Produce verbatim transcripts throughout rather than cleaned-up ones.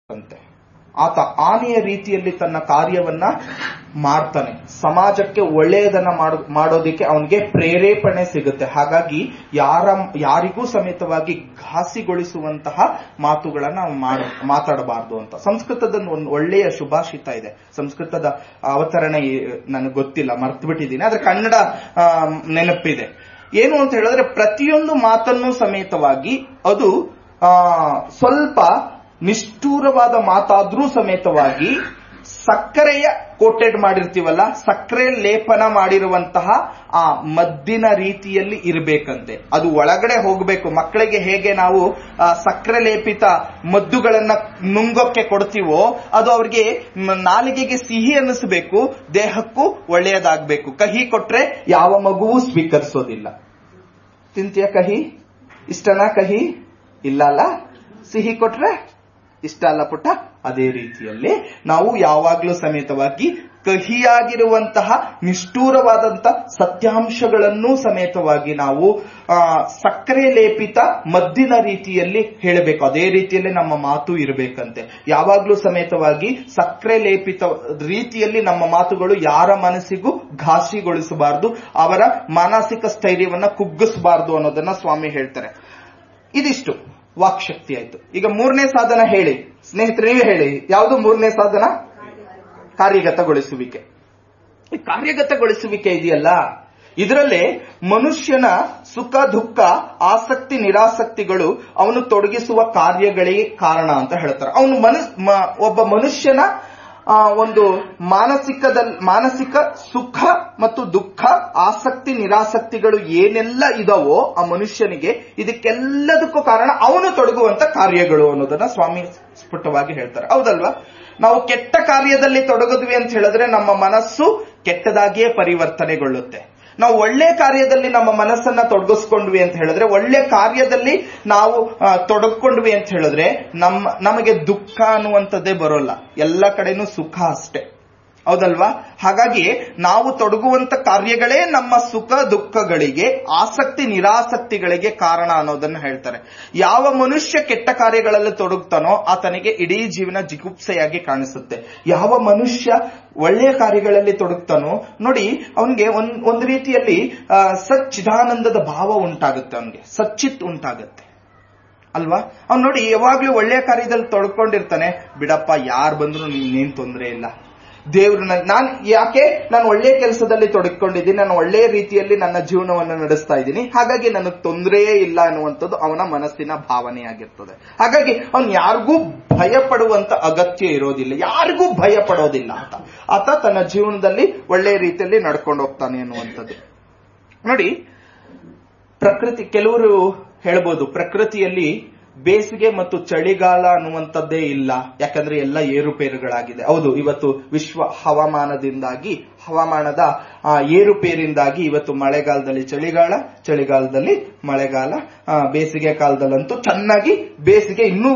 ಅಂತೆ. ಆತ ಆನೆಯ ರೀತಿಯಲ್ಲಿ ತನ್ನ ಕಾರ್ಯವನ್ನ ಮಾಡ್ತಾನೆ. ಸಮಾಜಕ್ಕೆ ಒಳ್ಳೆಯದನ್ನ ಮಾಡೋದಿಕ್ಕೆ ಅವನಿಗೆ ಪ್ರೇರೇಪಣೆ ಸಿಗುತ್ತೆ. ಹಾಗಾಗಿ ಯಾರ ಯಾರಿಗೂ ಸಮೇತವಾಗಿ ಘಾಸಿಗೊಳಿಸುವಂತಹ ಮಾತುಗಳನ್ನ ನಾವು ಮಾತಾಡಬಾರ್ದು ಅಂತ. ಸಂಸ್ಕೃತದ ಒಂದು ಒಳ್ಳೆಯ ಶುಭಾಷಿತ ಇದೆ. ಸಂಸ್ಕೃತದ ಅವತರಣೆ ನನಗೆ ಗೊತ್ತಿಲ್ಲ, ಮರ್ತು ಬಿಟ್ಟಿದ್ದೀನಿ, ಆದ್ರೆ ಕನ್ನಡ ನೆನಪಿದೆ. ಏನು ಅಂತ ಹೇಳಿದ್ರೆ, ಪ್ರತಿಯೊಂದು ಮಾತನ್ನು ಸಮೇತವಾಗಿ ಅದು ಆ ಸ್ವಲ್ಪ ನಿಷ್ಠೂರವಾದ ಮಾತಾದ್ರೂ ಸಮೇತವಾಗಿ ಸಕ್ಕರೆಯ ಕೋಟೆಡ್ ಮಾಡಿರ್ತೀವಲ್ಲ, ಸಕ್ಕರೆ ಲೇಪನ ಮಾಡಿರುವಂತಹ ಆ ಮದ್ದಿನ ರೀತಿಯಲ್ಲಿ ಇರಬೇಕಂತೆ. ಅದು ಒಳಗಡೆ ಹೋಗಬೇಕು. ಮಕ್ಕಳಿಗೆ ಹೇಗೆ ನಾವು ಸಕ್ಕರೆ ಲೇಪಿತ ಮದ್ದುಗಳನ್ನ ನುಂಗೋಕ್ಕೆ ಕೊಡ್ತೀವೋ, ಅದು ಅವ್ರಿಗೆ ನಾಲಿಗೆಗೆ ಸಿಹಿ ಅನ್ನಿಸಬೇಕು, ದೇಹಕ್ಕೂ ಒಳ್ಳೆಯದಾಗಬೇಕು. ಕಹಿ ಕೊಟ್ರೆ ಯಾವ ಮಗುವೂ ಸ್ವೀಕರಿಸೋದಿಲ್ಲ. ತಿಂತೀಯ ಕಹಿ? ಇಷ್ಟನಾ ಕಹಿ? ಇಲ್ಲ ಅಲ್ಲ. ಸಿಹಿ ಕೊಟ್ರೆ ಇಷ್ಟ ಅಲ್ಲ ಪುಟ್ಟ. ಅದೇ ರೀತಿಯಲ್ಲಿ ನಾವು ಯಾವಾಗಲೂ ಸಮೇತವಾಗಿ ಕಹಿಯಾಗಿರುವಂತಹ ನಿಷ್ಠೂರವಾದಂತ ಸತ್ಯಾಂಶಗಳನ್ನು ಸಮೇತವಾಗಿ ನಾವು ಸಕ್ಕರೆ ಲೇಪಿತ ಮದ್ದಿನ ರೀತಿಯಲ್ಲಿ ಹೇಳಬೇಕು. ಅದೇ ರೀತಿಯಲ್ಲಿ ನಮ್ಮ ಮಾತು ಇರಬೇಕಂತೆ. ಯಾವಾಗಲೂ ಸಮೇತವಾಗಿ ಸಕ್ಕರೆ ಲೇಪಿತ ರೀತಿಯಲ್ಲಿ ನಮ್ಮ ಮಾತುಗಳು ಯಾರ ಮನಸ್ಸಿಗೂ ಘಾಸಿಗೊಳಿಸಬಾರದು, ಅವರ ಮಾನಸಿಕ ಸ್ಥೈರ್ಯವನ್ನ ಕುಗ್ಗಿಸಬಾರದು ಅನ್ನೋದನ್ನ ಸ್ವಾಮಿ ಹೇಳ್ತಾರೆ. ಇದಿಷ್ಟು ವಾಕ್ಶಕ್ತಿ ಆಯ್ತು. ಈಗ ಮೂರನೇ ಸಾಧನ ಹೇಳಿ ಸ್ನೇಹಿತರೆ, ನೀವೇ ಹೇಳಿ. ಯಾವುದು ಮೂರನೇ ಸಾಧನ? ಕಾರ್ಯಗತಗೊಳಿಸುವಿಕೆ. ಈ ಕಾರ್ಯಗತಗೊಳಿಸುವಿಕೆ ಇದೆಯಲ್ಲ, ಇದರಲ್ಲೇ ಮನುಷ್ಯನ ಸುಖ ದುಃಖ ಆಸಕ್ತಿ ನಿರಾಸಕ್ತಿಗಳು ಅವನು ತೊಡಗಿಸುವ ಕಾರ್ಯಗಳಿಗೆ ಕಾರಣ ಅಂತ ಹೇಳ್ತಾರೆ. ಅವನು ಮನು ಒಬ್ಬ ಮನುಷ್ಯನ ಒಂದು ಮಾನಸಿಕದಲ್ಲಿ ಮಾನಸಿಕ ಸುಖ ಮತ್ತು ದುಃಖ ಆಸಕ್ತಿ ನಿರಾಸಕ್ತಿಗಳು ಏನೆಲ್ಲ ಇದಾವೋ ಆ ಮನುಷ್ಯನಿಗೆ, ಇದಕ್ಕೆಲ್ಲದಕ್ಕೂ ಕಾರಣ ಅವನು ತೊಡಗುವಂತ ಕಾರ್ಯಗಳು ಅನ್ನೋದನ್ನ ಸ್ವಾಮಿ ಸ್ಫುಟವಾಗಿ ಹೇಳ್ತಾರೆ. ಹೌದಲ್ವಾ? ನಾವು ಕೆಟ್ಟ ಕಾರ್ಯದಲ್ಲಿ ತೊಡಗಿದ್ವಿ ಅಂತ ಹೇಳಿದ್ರೆ ನಮ್ಮ ಮನಸ್ಸು ಕೆಟ್ಟದಾಗಿಯೇ ಪರಿವರ್ತನೆಗೊಳ್ಳುತ್ತೆ. ನಾವು ಒಳ್ಳೆ ಕಾರ್ಯದಲ್ಲಿ ನಮ್ಮ ಮನಸ್ಸನ್ನ ತೊಡಗಿಸ್ಕೊಂಡ್ವಿ ಅಂತ ಹೇಳಿದ್ರೆ, ಒಳ್ಳೆ ಕಾರ್ಯದಲ್ಲಿ ನಾವು ತೊಡಗಿಕೊಂಡ್ವಿ ಅಂತ ಹೇಳಿದ್ರೆ ನಮ್ಮ ನಮಗೆ ದುಃಖ ಅನ್ನುವಂಥದ್ದೇ ಬರೋಲ್ಲ. ಎಲ್ಲ ಕಡೆನೂ ಸುಖ ಅಷ್ಟೇ. ಹೌದಲ್ವಾ? ಹಾಗಾಗಿ ನಾವು ತೊಡಗುವಂತ ಕಾರ್ಯಗಳೇ ನಮ್ಮ ಸುಖ ದುಃಖಗಳಿಗೆ ಆಸಕ್ತಿ ನಿರಾಸಕ್ತಿಗಳಿಗೆ ಕಾರಣ ಅನ್ನೋದನ್ನ ಹೇಳ್ತಾರೆ. ಯಾವ ಮನುಷ್ಯ ಕೆಟ್ಟ ಕಾರ್ಯಗಳಲ್ಲಿ ತೊಡಗ್ತಾನೋ ಆತನಿಗೆ ಇಡೀ ಜೀವನ ಜಿಗುಪ್ಸೆಯಾಗಿ ಕಾಣಿಸುತ್ತೆ. ಯಾವ ಮನುಷ್ಯ ಒಳ್ಳೆಯ ಕಾರ್ಯಗಳಲ್ಲಿ ತೊಡಗ್ತಾನೋ ನೋಡಿ, ಅವನಿಗೆ ಒಂದ್ ಒಂದು ರೀತಿಯಲ್ಲಿ ಸಚ್ಚಿದಾನಂದದ ಭಾವ ಉಂಟಾಗುತ್ತೆ, ಅವನಿಗೆ ಸಚ್ಚಿತ್ ಉಂಟಾಗುತ್ತೆ ಅಲ್ವಾ? ಅವ್ನು ನೋಡಿ ಯಾವಾಗ್ಲೂ ಒಳ್ಳೆಯ ಕಾರ್ಯದಲ್ಲಿ ತೊಡ್ಕೊಂಡಿರ್ತಾನೆ. ಬಿಡಪ್ಪ, ಯಾರು ಬಂದ್ರು ನೀನೇನ್ ತೊಂದರೆ ಇಲ್ಲ, ದೇವ್ರು ನಾನ್ ಯಾಕೆ ನಾನು ಒಳ್ಳೆಯ ಕೆಲಸದಲ್ಲಿ ತೊಡಗಿಕೊಂಡಿದ್ದೀನಿ, ನಾನು ಒಳ್ಳೆಯ ರೀತಿಯಲ್ಲಿ ನನ್ನ ಜೀವನವನ್ನು ನಡೆಸ್ತಾ ಇದ್ದೀನಿ, ಹಾಗಾಗಿ ನನಗೆ ತೊಂದರೆಯೇ ಇಲ್ಲ ಅನ್ನುವಂಥದ್ದು ಅವನ ಮನಸ್ಸಿನ ಭಾವನೆಯಾಗಿರ್ತದೆ. ಹಾಗಾಗಿ ಅವನು ಯಾರಿಗೂ ಭಯ ಪಡುವಂತ ಅಗತ್ಯ ಇರೋದಿಲ್ಲ, ಯಾರಿಗೂ ಭಯ ಪಡೋದಿಲ್ಲ ಅಂತ ಆತ ತನ್ನ ಜೀವನದಲ್ಲಿ ಒಳ್ಳೆಯ ರೀತಿಯಲ್ಲಿ ನಡ್ಕೊಂಡು ಹೋಗ್ತಾನೆ ಅನ್ನುವಂಥದ್ದು. ನೋಡಿ, ಪ್ರಕೃತಿ, ಕೆಲವರು ಹೇಳ್ಬೋದು ಪ್ರಕೃತಿಯಲ್ಲಿ ಬೇಸಿಗೆ ಮತ್ತು ಚಳಿಗಾಲ ಅನ್ನುವಂಥದ್ದೇ ಇಲ್ಲ, ಯಾಕಂದ್ರೆ ಎಲ್ಲ ಏರುಪೇರುಗಳಾಗಿದೆ. ಹೌದು, ಇವತ್ತು ವಿಶ್ವ ಹವಾಮಾನದಿಂದಾಗಿ ಹವಾಮಾನದ ಏರುಪೇರಿಂದಾಗಿ ಇವತ್ತು ಮಳೆಗಾಲದಲ್ಲಿ ಚಳಿಗಾಲ, ಚಳಿಗಾಲದಲ್ಲಿ ಮಳೆಗಾಲ, ಬೇಸಿಗೆ ಕಾಲದಲ್ಲಂತೂ ಚೆನ್ನಾಗಿ ಬೇಸಿಗೆ ಇನ್ನೂ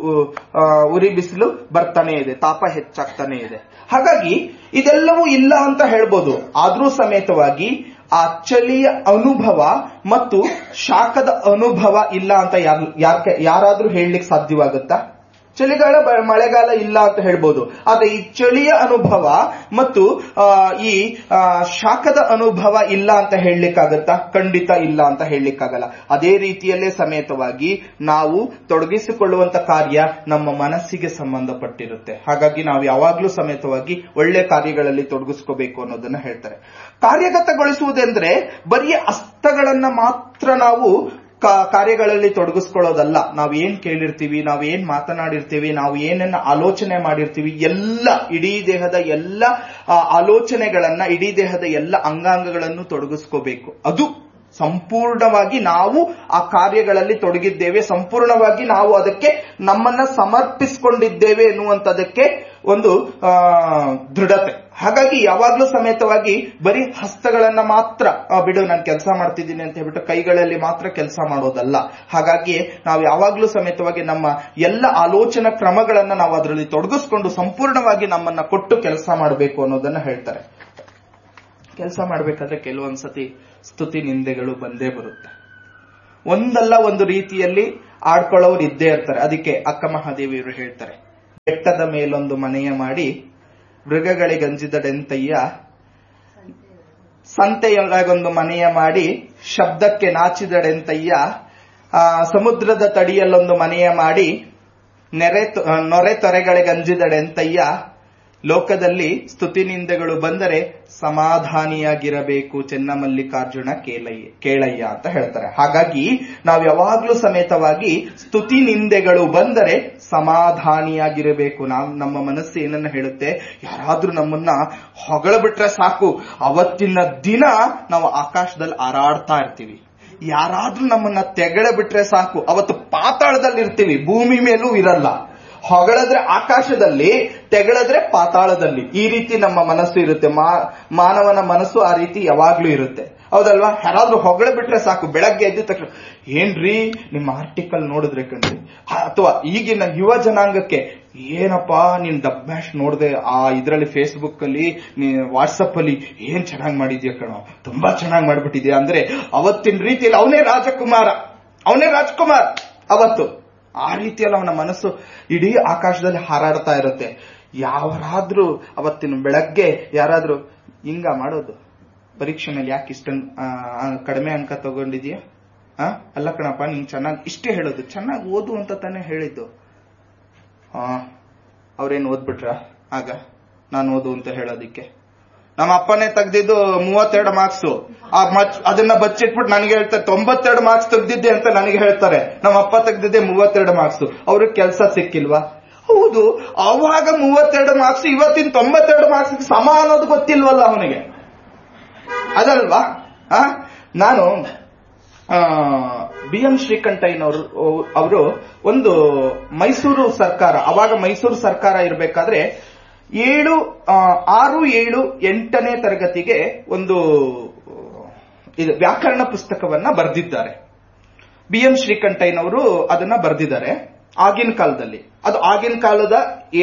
ಉರಿ ಬಿಸಿಲು ಬರ್ತಾನೆ ಇದೆ, ತಾಪ ಹೆಚ್ಚಾಗ್ತಾನೆ ಇದೆ. ಹಾಗಾಗಿ ಇದೆಲ್ಲವೂ ಇಲ್ಲ ಅಂತ ಹೇಳ್ಬೋದು. ಆದ್ರೂ ಸಮೇತವಾಗಿ ಆ ಚಳಿಯ ಅನುಭವ ಮತ್ತು ಶಾಖದ ಅನುಭವ ಇಲ್ಲ ಅಂತ ಯಾರು ಯಾರಾದ್ರೂ ಹೇಳಲಿಕ್ಕೆ ಸಾಧ್ಯವಾಗುತ್ತಾ? ಚಳಿಗಾಲ ಮಳೆಗಾಲ ಇಲ್ಲ ಅಂತ ಹೇಳ್ಬೋದು, ಆದ್ರೆ ಈ ಚಳಿಯ ಅನುಭವ ಮತ್ತು ಈ ಶಾಖದ ಅನುಭವ ಇಲ್ಲ ಅಂತ ಹೇಳಲಿಕ್ಕಾಗತ್ತಾ? ಖಂಡಿತ ಇಲ್ಲ ಅಂತ ಹೇಳಲಿಕ್ಕಾಗಲ್ಲ. ಅದೇ ರೀತಿಯಲ್ಲೇ ಸಮೇತವಾಗಿ ನಾವು ತೊಡಗಿಸಿಕೊಳ್ಳುವಂತ ಕಾರ್ಯ ನಮ್ಮ ಮನಸ್ಸಿಗೆ ಸಂಬಂಧಪಟ್ಟಿರುತ್ತೆ. ಹಾಗಾಗಿ ನಾವು ಯಾವಾಗ್ಲೂ ಸಮೇತವಾಗಿ ಒಳ್ಳೆ ಕಾರ್ಯಗಳಲ್ಲಿ ತೊಡಗಿಸ್ಕೋಬೇಕು ಅನ್ನೋದನ್ನ ಹೇಳ್ತಾರೆ. ಕಾರ್ಯಗತಗೊಳಿಸುವುದೆಂದ್ರೆ ಬರೀ ಅಸ್ತಗಳನ್ನ ಮಾತ್ರ ನಾವು ಕಾರ್ಯಗಳಲ್ಲಿ ತೊಡಗಿಸ್ಕೊಳ್ಳೋದಲ್ಲ. ನಾವು ಏನ್ ಕೇಳಿರ್ತೀವಿ, ನಾವು ಏನ್ ಮಾತನಾಡಿರ್ತೀವಿ, ನಾವು ಏನನ್ನ ಆಲೋಚನೆ ಮಾಡಿರ್ತೀವಿ, ಎಲ್ಲ ಇಡೀ ದೇಹದ ಎಲ್ಲ ಆಲೋಚನೆಗಳನ್ನ, ಇಡೀ ದೇಹದ ಎಲ್ಲ ಅಂಗಾಂಗಗಳನ್ನು ತೊಡಗಿಸ್ಕೋಬೇಕು. ಅದು ಸಂಪೂರ್ಣವಾಗಿ ನಾವು ಆ ಕಾರ್ಯಗಳಲ್ಲಿ ತೊಡಗಿದ್ದೇವೆ, ಸಂಪೂರ್ಣವಾಗಿ ನಾವು ಅದಕ್ಕೆ ನಮ್ಮನ್ನ ಸಮರ್ಪಿಸಿಕೊಂಡಿದ್ದೇವೆ ಎನ್ನುವಂಥದಕ್ಕೆ ಒಂದು ಆ ದೃಢತೆ. ಹಾಗಾಗಿ ಯಾವಾಗ್ಲೂ ಸಮೇತವಾಗಿ ಬರೀ ಹಸ್ತಗಳನ್ನ ಮಾತ್ರ ಬಿಡು ನಾನು ಕೆಲಸ ಮಾಡ್ತಿದ್ದೀನಿ ಅಂತ ಹೇಳ್ಬಿಟ್ಟು ಕೈಗಳಲ್ಲಿ ಮಾತ್ರ ಕೆಲಸ ಮಾಡೋದಲ್ಲ. ಹಾಗಾಗಿ ನಾವು ಯಾವಾಗ್ಲೂ ಸಮೇತವಾಗಿ ನಮ್ಮ ಎಲ್ಲ ಆಲೋಚನಾ ಕ್ರಮಗಳನ್ನ ನಾವು ಅದರಲ್ಲಿ ತೊಡಗಿಸ್ಕೊಂಡು ಸಂಪೂರ್ಣವಾಗಿ ನಮ್ಮನ್ನ ಕೊಟ್ಟು ಕೆಲಸ ಮಾಡಬೇಕು ಅನ್ನೋದನ್ನ ಹೇಳ್ತಾರೆ. ಕೆಲಸ ಮಾಡ್ಬೇಕಾದ್ರೆ ಕೆಲವೊಂದ್ಸತಿ ಸ್ತುತಿ ನಿಂದೆಗಳು ಬಂದೇ ಬರುತ್ತೆ. ಒಂದಲ್ಲ ಒಂದು ರೀತಿಯಲ್ಲಿ ಆಡ್ಕೊಳ್ಳೋರು ಇದ್ದೇ ಇರ್ತಾರೆ. ಅದಕ್ಕೆ ಅಕ್ಕ ಮಹಾದೇವಿಯವರು ಹೇಳ್ತಾರೆ, ಬೆಟ್ಟದ ಮೇಲೊಂದು ಮನೆಯ ಮಾಡಿ ಮೃಗಗಳಿಗಂಜಿದಡೆಂತಯ್ಯ, ಸಂತೆಯೊಳಗೊಂದು ಮನೆಯ ಮಾಡಿ ಶಬ್ದಕ್ಕೆ ನಾಚಿದಡೆಂತಯ್ಯ, ಆ ಸಮುದ್ರದ ತಡಿಯಲ್ಲೊಂದು ಮನೆಯ ಮಾಡಿ ನೆರೆ ನೊರೆ ತೊರೆಗಳಿಗಂಜಿದಡೆಂತಯ್ಯ, ಲೋಕದಲ್ಲಿ ಸ್ತುತಿ ನಿಂದೆಗಳು ಬಂದರೆ ಸಮಾಧಾನಿಯಾಗಿರಬೇಕು ಚೆನ್ನಮಲ್ಲಿಕಾರ್ಜುನ ಕೇಳಯ್ಯ ಕೇಳಯ್ಯ ಅಂತ ಹೇಳ್ತಾರೆ. ಹಾಗಾಗಿ ನಾವು ಯಾವಾಗ್ಲೂ ಸಮೇತವಾಗಿ ಸ್ತುತಿ ನಿಂದೆಗಳು ಬಂದರೆ ಸಮಾಧಾನಿಯಾಗಿರಬೇಕು. ನಾವು ನಮ್ಮ ಮನಸ್ಸು ಏನನ್ನ ಹೇಳುತ್ತೆ, ಯಾರಾದ್ರೂ ನಮ್ಮನ್ನ ಹೊಗಳಬಿಟ್ರೆ ಸಾಕು, ಅವತ್ತಿನ ದಿನ ನಾವು ಆಕಾಶದಲ್ಲಿ ಹಾರಾಡ್ತಾ ಇರ್ತೀವಿ. ಯಾರಾದ್ರೂ ನಮ್ಮನ್ನ ತೆಗೆಳ ಬಿಟ್ರೆ ಸಾಕು, ಅವತ್ತು ಪಾತಾಳದಲ್ಲಿ ಇರ್ತೀವಿ, ಭೂಮಿ ಮೇಲೂ ಇರಲ್ಲ. ಹೊಗಳಿದ್ರೆ ಆಕಾಶದಲ್ಲಿ, ತೆಗಳಿದ್ರೆ ಪಾತಾಳದಲ್ಲಿ. ಈ ರೀತಿ ನಮ್ಮ ಮನಸ್ಸು ಇರುತ್ತೆ. ಮಾನವನ ಮನಸ್ಸು ಆ ರೀತಿ ಯಾವಾಗ್ಲೂ ಇರುತ್ತೆ, ಹೌದಲ್ವಾ? ಯಾರಾದ್ರೂ ಹೊಗಳ ಬಿಟ್ರೆ ಸಾಕು, ಬೆಳಗ್ಗೆ ಎದ್ದ ತಕ್ಷಣ ಏನ್ರಿ ನಿಮ್ಮ ಆರ್ಟಿಕಲ್ ನೋಡಿದ್ರೆ ಕಣ್ರಿ, ಅಥವಾ ಈಗಿನ ಯುವ ಜನಾಂಗಕ್ಕೆ ಏನಪ್ಪಾ ನೀನ್ ಡಬ್ ಮ್ಯಾಶ್ ನೋಡ್ದೆ, ಆ ಇದ್ರಲ್ಲಿ ಫೇಸ್ಬುಕ್ ಅಲ್ಲಿ ವಾಟ್ಸಪ್ ಅಲ್ಲಿ ಏನ್ ಚೆನ್ನಾಗ್ ಮಾಡಿದ್ಯಾ ಕಣೋ, ತುಂಬಾ ಚೆನ್ನಾಗ್ ಮಾಡ್ಬಿಟ್ಟಿದ್ಯಾ ಅಂದ್ರೆ ಅವತ್ತಿನ ರೀತಿಯಲ್ಲಿ ಅವನೇ ರಾಜಕುಮಾರ, ಅವನೇ ರಾಜ್ಕುಮಾರ್ ಅವತ್ತು. ಆ ರೀತಿಯಲ್ಲಿ ಅವನ ಮನಸ್ಸು ಇಡೀ ಆಕಾಶದಲ್ಲಿ ಹಾರಾಡ್ತಾ ಇರುತ್ತೆ. ಯಾರಾದ್ರೂ ಅವತ್ತಿನ ಬೆಳಗ್ಗೆ ಯಾರಾದ್ರೂ ಹಿಂಗ ಮಾಡೋದು, ಪರೀಕ್ಷೆನಲ್ಲಿ ಯಾಕೆ ಇಷ್ಟ ಕಡಿಮೆ ಅಂಕ ತಗೊಂಡಿದ್ಯಾ, ಅಲ್ಲ ಕಣಪ್ಪ ನಿಂಗೆ ಚೆನ್ನಾಗಿ ಇಷ್ಟೇ ಹೇಳೋದು, ಚೆನ್ನಾಗಿ ಓದು ಅಂತ ತಾನೇ ಹೇಳಿದ್ದು. ಹಾ ಅವ್ರೇನು ಓದ್ಬಿಟ್ರ ಆಗ ನಾನು ಓದು ಅಂತ ಹೇಳೋದಿಕ್ಕೆ? ನಮ್ಮ ಅಪ್ಪನೇ ತೆಗ್ದಿದ್ದು ಮೂವತ್ತೆರಡು ಮಾರ್ಕ್ಸ್, ಅದನ್ನ ಬಚ್ಚಿಟ್ಬಿಟ್ಟು ನನಗೆ ಹೇಳ್ತಾರೆ ತೊಂಬತ್ತೆರಡು ಮಾರ್ಕ್ಸ್ ತೆಗ್ದಿದ್ದೆ ಅಂತ ನನಗೆ ಹೇಳ್ತಾರೆ. ನಮ್ಮ ಅಪ್ಪ ತೆಗ್ದಿದ್ದೆ ಮೂವತ್ತೆರಡು ಮಾರ್ಕ್ಸ್, ಅವ್ರಿಗೆ ಕೆಲಸ ಸಿಕ್ಕಿಲ್ವಾ? ಹೌದು, ಅವಾಗ ಮೂವತ್ತೆರಡು ಮಾರ್ಕ್ಸ್ ಇವತ್ತಿನ ತೊಂಬತ್ತೆರಡು ಮಾರ್ಕ್ಸ್ ಸಮ ಅನ್ನೋದು ಗೊತ್ತಿಲ್ವಲ್ಲ ಅವನಿಗೆ, ಅದಲ್ವಾ? ನಾನು ಬಿ ಎಂ ಶ್ರೀಕಂಠಯ್ಯನವರು ಅವರು ಒಂದು ಮೈಸೂರು ಸರ್ಕಾರ, ಅವಾಗ ಮೈಸೂರು ಸರ್ಕಾರ ಇರಬೇಕಾದ್ರೆ ಏಳು ಆರು ಏಳು ಎಂಟನೇ ತರಗತಿಗೆ ಒಂದು ಇದು ವ್ಯಾಕರಣ ಪುಸ್ತಕವನ್ನ ಬರೆದಿದ್ದಾರೆ. ಬಿ ಎಂ ಶ್ರೀಕಂಠಯ್ಯನವರು ಅದನ್ನ ಬರೆದಿದ್ದಾರೆ ಆಗಿನ ಕಾಲದಲ್ಲಿ. ಅದು ಆಗಿನ ಕಾಲದ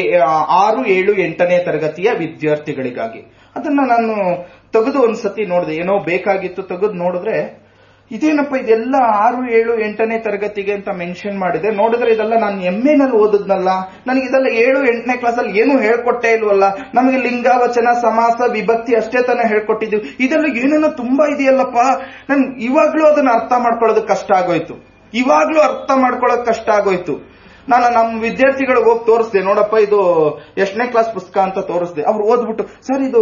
ಆರು ಏಳು ಎಂಟನೇ ತರಗತಿಯ ವಿದ್ಯಾರ್ಥಿಗಳಿಗಾಗಿ. ಅದನ್ನ ನಾನು ತೆಗೆದು ಒಂದ್ಸತಿ ನೋಡಿದೆ, ಏನೋ ಬೇಕಾಗಿತ್ತು, ತೆಗೆದು ನೋಡಿದ್ರೆ ಇದೇನಪ್ಪ ಇದೆಲ್ಲ ಆರು ಏಳು ಎಂಟನೇ ತರಗತಿಗೆ ಅಂತ ಮೆನ್ಷನ್ ಮಾಡಿದೆ. ನೋಡಿದ್ರೆ ಇದೆಲ್ಲ ನಾನು ಎಂ ಎನಲ್ಲಿ ಓದದ್ನಲ್ಲ, ನನಗೆ ಇದೆಲ್ಲ ಏಳು ಎಂಟನೇ ಕ್ಲಾಸಲ್ಲಿ ಏನು ಹೇಳ್ಕೊಟ್ಟೇ ಇಲ್ವಲ್ಲ, ನಮಗೆ ಲಿಂಗಾವಚನ ಸಮಾಸ ವಿಭಕ್ತಿ ಅಷ್ಟೇ ತಾನೇ ಹೇಳ್ಕೊಟ್ಟಿದ್ದೀವಿ, ಇದೆಲ್ಲ ಏನೇನೋ ತುಂಬಾ ಇದೆಯಲ್ಲಪ್ಪ. ನನ್ ಇವಾಗ್ಲೂ ಅದನ್ನ ಅರ್ಥ ಮಾಡ್ಕೊಳ್ಳೋದು ಕಷ್ಟ ಆಗೋಯ್ತು, ಇವಾಗ್ಲೂ ಅರ್ಥ ಮಾಡ್ಕೊಳ್ಳೋದು ಕಷ್ಟ ಆಗೋಯ್ತು. ನಾನು ನಮ್ಮ ವಿದ್ಯಾರ್ಥಿಗಳಿಗೆ ಹೋಗಿ ತೋರಿಸ್ದೆ, ನೋಡಪ್ಪ ಇದು ಎಷ್ಟನೇ ಕ್ಲಾಸ್ ಪುಸ್ತಕ ಅಂತ ತೋರಿಸ್ದೆ. ಅವ್ರು ಓದ್ಬಿಟ್ಟು ಸರ್ ಇದು